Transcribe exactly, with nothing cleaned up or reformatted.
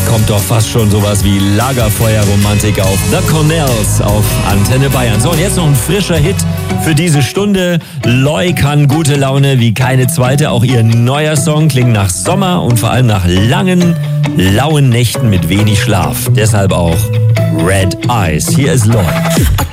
kommt doch fast schon sowas wie Lagerfeuerromantik auf. The Cornells auf Antenne Bayern. So, und jetzt noch ein frischer Hit für diese Stunde. Loi kann gute Laune wie keine zweite. Auch ihr neuer Song klingt nach Sommer und vor allem nach langen, lauen Nächten mit wenig Schlaf. Deshalb auch Red Eyes. Hier ist Loi.